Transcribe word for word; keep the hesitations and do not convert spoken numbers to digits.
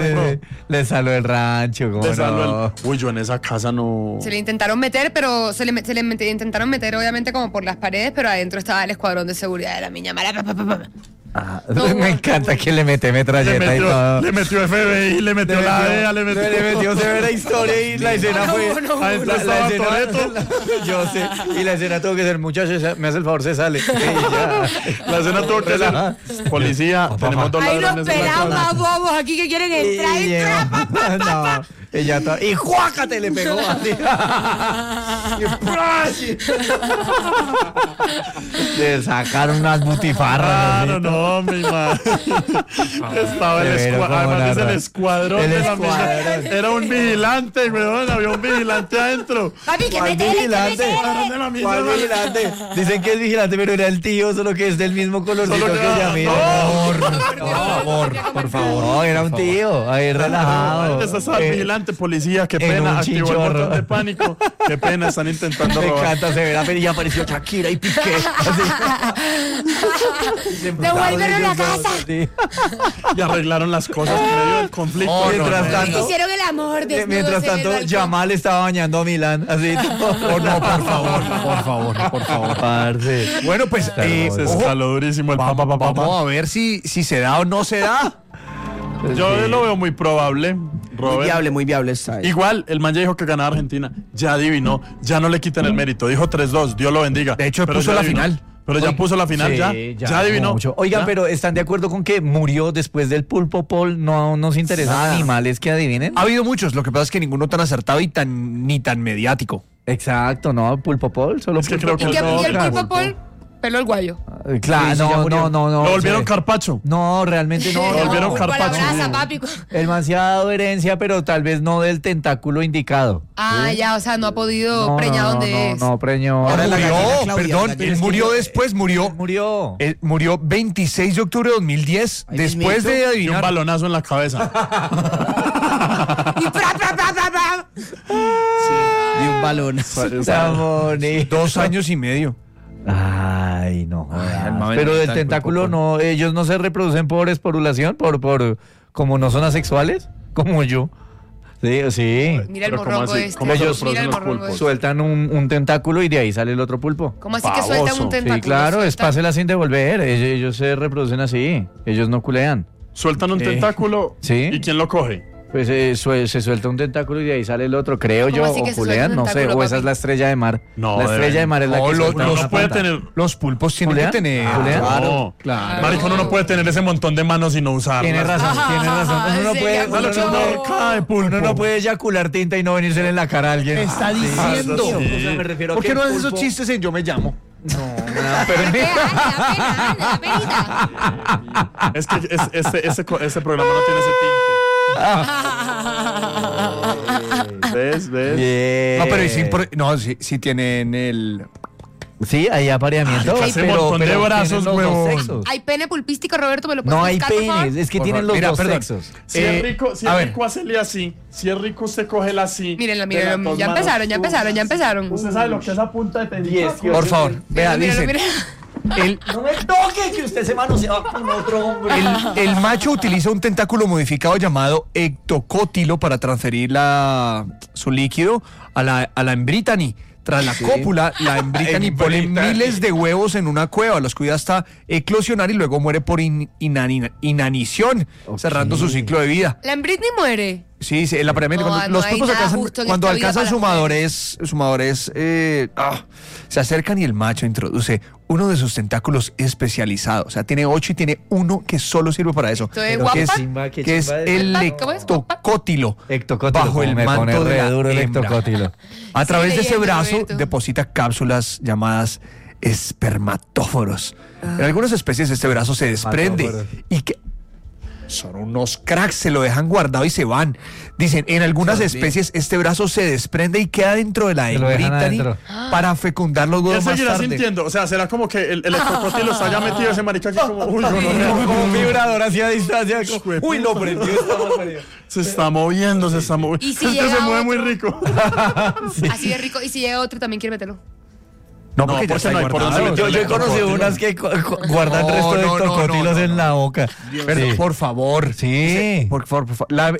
Le, le saló el rancho, ¿cómo Le saló no? el... Uy, yo en esa casa no... Se le intentaron meter, pero se le, se le met- intentaron meter obviamente como por las paredes, pero adentro estaba el escuadrón de seguridad de la miña mala. Pa, pa, pa, pa. Ah, No, me encanta que le mete Le metralleta y metió, todo. le metió F B I, le metió la D E A, le metió... le metió severa historia y la escena no, fue... no, Adentro la, la estaba escena, Toretto. yo sé, y la escena tuvo que ser, muchachos, me hace el favor, se sale. Y ya. La escena tuvo que Relajada. ser... Policía, tenemos dos Hay unos ladrones en la pelados casa. más bobos aquí que quieren entrar Y y llegó- tra, pa, pa, pa, pa. no, ella to- y ¡juácate! Le pegó así. Y ¡flash! Le sacaron unas butifarras. Claro, así. no, mi madre. Estaba el Severo, escuadrón. cómo Además dice el narra. escuadrón El de la escuadrón. mina. Era un vigilante, weón. Había un vigilante adentro. Papi, que ¿Cuál métele, que vigilante? métele. Escuadrón de la mina. ¿Cuál vigilante? Dicen que es vigilante, pero era el tío, solo que es del mismo colorcito Solo que que- ella. Mira, No. por favor, por favor. No, era un tío, ahí relajado. Ese estaba el Eh, vigilante, policía, qué en pena, un activó el chinchorro. botón de pánico. Qué pena, están intentando Me robar. encanta, se verá, pero ya apareció Shakira y Piqué. Devuélvelo a la casa. Sí. Y arreglaron las cosas en medio del conflicto. Oh, No, mientras no, tanto- Hicieron el amor Eh, desnudos Mientras en el tanto, balcón. Yamal estaba bañando a Milán. Así. Oh, no, por favor, por favor, por favor. Parce. Bueno, pues eh, Se ojo, escaló durísimo el va- papá, va- papá. vamos a ver si, si se da o no se da. Yo lo veo muy probable, Muy Robert. viable, muy viable está ahí. Igual, el man ya dijo que ganaba Argentina. Ya adivinó. Ya no le quiten el mérito. Dijo tres dos. Dios lo bendiga. De hecho, Pero puso ya la adivinó. final. Pero ya Oiga, puso la final, sí, ya. Ya, adivinó. mucho. Oigan, ¿Ya? pero ¿están de acuerdo con que murió después del pulpo Paul? No nos interesan Nada. animales que adivinen. Ha habido muchos, lo que pasa es que ninguno tan acertado y tan ni tan mediático. Exacto, no, pulpo Paul, solo Es que pulpo creo ¿Y, que qué- no, y el claro. pulpo Paul? Peló el guayo. Eh, Claro, Sí, sí, ya no, murió. no, no, no. Lo volvieron se- carpacho. No, realmente no. Lo no. volvieron Pulpo a la carpacho. brasa, papi. El man se ha dado herencia, pero tal vez no del tentáculo indicado. Ah, ya, o sea, no ha podido No, preñar no, donde no, es. no, preñó. Ahora la murió, gallina Claudia, perdón, la gallina él murió después, murió. Murió. eh, murió veintiséis de octubre de dos mil diez, Ahí después mismito. de Y un adivinar. balonazo en la cabeza. Y pra, pra, pra, pra, pra. De un balón. Tan bonito. Dos años y medio. Ay, no. Ay, jodas. el mame Pero le del quita el tentáculo cuerpo, no, ellos no se reproducen por esporulación, por, por, como no son asexuales, como yo. Sí, sí. Mira el Pero ¿cómo morrongo así? este. ¿Cómo se Mira reproducen el los morrongo pulpos? este. Sueltan un, un tentáculo y de ahí sale el otro pulpo. ¿Cómo así que sueltan Baboso. un Sí, tentáculo? Sí, claro, es Sueltan- pásela sin devolver. Ellos, ellos se reproducen así. Ellos no culean. Sueltan un Eh, tentáculo. sí. ¿Y quién lo coge? Pues eh, sue- se suelta un tentáculo y de ahí sale el otro, creo ¿Cómo yo. así que O se culean, suelta un no sé. tentáculo, O esa papi? es la estrella de mar. No, la estrella debe- de mar es la No, que lo- suelta Uno una no puede punta. tener. Los pulpos tienen ¿Julián? que tener. ¿Julián? Claro. Claro. Marico, uno no puede tener ese montón de manos y no usarlas. Tiene razón, tiene razón. Uno no Sí, puede, ya uno Dale, no chino, puede- cae pulpo. uno no puede eyacular tinta y no venirse en la cara a alguien. Está Sí, diciendo. sí. Sí. O sea, me refiero a ¿Por que qué no el haces esos pulpo- chistes en Yo Me Llamo? No, me da Qué permiso. pena, da pena, da penita. Es que es- este, ese, co- ese programa no tiene ese tinte. ¿Ves? ¿Ves? Bien. No, pero sí, por- no, sí, sí tienen el. Sí, hay apareamiento. Ay, ese pero, montón de pero brazos, tienen los dos huevón. sexos. ¿Hay pene pulpístico, Roberto? ¿Me lo puedes No hay buscar, por favor? penes, es que Por tienen favor. los Mira, dos perdón. sexos. Si Eh, es rico, si a es ver. rico hacerle así. Si es rico, usted cógela así. Mírenlo, de las mírenlo. dos Ya manos. empezaron, ya empezaron, ya empezaron. Usted sabe lo que es a punta de tentáculo. Por favor, vea, Míralo, dicen. míralo. El, No me toque que usted se manoseaba con otro hombre. el, el macho utiliza un tentáculo modificado llamado ectocótilo para transferir la, su líquido a la, a la hembrita. Ni tras la cópula, la hembrita ni pone Hembrita. miles de huevos en una cueva, los cuida hasta eclosionar y luego muere por in- inani- inanición, Ok. cerrando su ciclo de vida. La Britney muere. Sí, sí, el apareamiento. No, cuando no los hay pulpos nada alcanzan, justo en cuando esta vida alcanzan para su las madurez, su madurez eh, ah, se acercan y el macho introduce uno de sus tentáculos especializados. O sea, tiene ocho y tiene uno que solo sirve para eso. Esto es Pero guapa. Que es, chimba, qué que es chimba de- el ¿Guapa? ¿Cómo es? ectocótilo. Ectocótilo, Bajo como el me pone manto de re la duro el hembra. ectocótilo. A través de ese leyendo, brazo Roberto. deposita cápsulas llamadas espermatóforos. En algunas especies este brazo se desprende Espermatóforos. y que son unos cracks, se lo dejan guardado y se van. Dicen, en algunas especies este brazo se desprende y queda dentro de la Se lo dejan hembrita adentro. para fecundar los ¿Qué huevos más seguirá tarde. sintiendo? O sea, será como que el, el ectocótilo está ya metido ese marica aquí como, uy, no, no, no, Como un vibrador hacia distancia. Hijo de Uy, no, puta. prendió, está mal prendido. se está moviendo, se está moviendo. ¿Y si es que se llega mueve otro? muy rico. Así de rico. Y si llega otro, también quiere meterlo. No, No, porque ya porque está no hay por guardado. dónde Yo, yo he Ectocótilo. conocido unas que cu- cu- guardan No, resto de no, no, ectocotilos no, no, en no. la boca. Pero, Sí. por favor. Sí. Por favor, por favor. La,